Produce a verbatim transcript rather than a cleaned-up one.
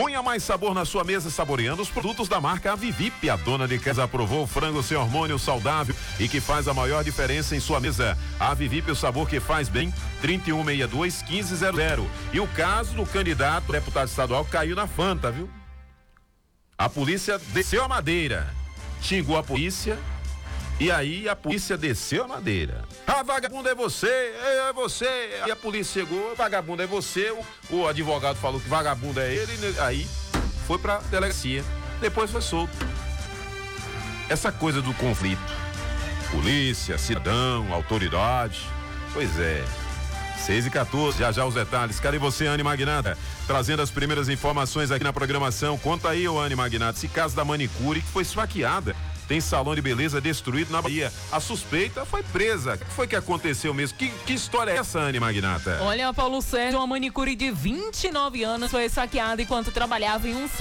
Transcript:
Ponha mais sabor na sua mesa saboreando os produtos da marca Avivip. A dona de casa aprovou o frango sem hormônio saudável e que faz a maior diferença em sua mesa. A Avivip, o sabor que faz bem, trinta e um sessenta e dois, quinze zero zero. E o caso do candidato deputado estadual caiu na Fanta, viu? A polícia desceu a madeira, xingou a polícia e aí a polícia desceu a madeira. Ah, vagabundo é você, é você. Aí a polícia chegou, vagabundo é você. O, o advogado falou que vagabundo é ele, aí foi pra delegacia, depois foi solto. Essa coisa do conflito, polícia, cidadão, autoridade, pois é. seis e quatorze, já já os detalhes. Cadê você, Anny Magnata? Trazendo as primeiras informações aqui na programação. Conta aí, ô Anny Magnata, esse caso da manicure que foi esfaqueada. Tem salão de beleza destruído na Bahia. A suspeita foi presa. O que foi que aconteceu mesmo? Que, que história é essa, Anny Magnata? Olha, Paulo Sérgio, uma manicure de vinte e nove anos foi esfaqueada enquanto trabalhava em um